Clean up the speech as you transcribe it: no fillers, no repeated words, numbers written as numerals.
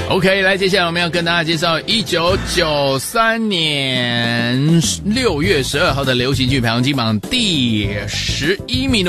OK， 来，接下来我们要跟大家介绍1993年6月12号的流行剧排行金榜第11名的